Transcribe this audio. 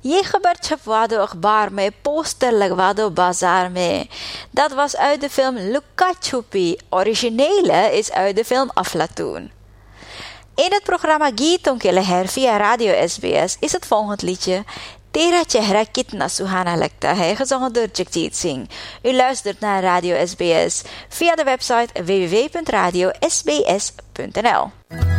ये खबर छपवा दो अखबार में, पोस्टर लगवा दो बाजार में. Dat was uit de film Luka Chupi. Originele is uit de film Aflatoon. In het programma Geeton ke Leher via Radio SBS is het volgende liedje Tera Chehra Kitna Suhana Lagta Hai, gezongen door Jagjit Singh. U luistert naar Radio SBS via de website www.radiosbs.nl.